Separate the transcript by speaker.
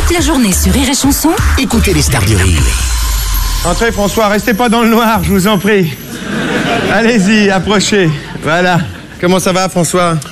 Speaker 1: Toute la journée sur Rire et Chanson,
Speaker 2: Écoutez les stars du rire.
Speaker 3: Entrez François, restez pas dans le noir, je vous en prie. Allez-y, approchez. Voilà. Comment ça va François?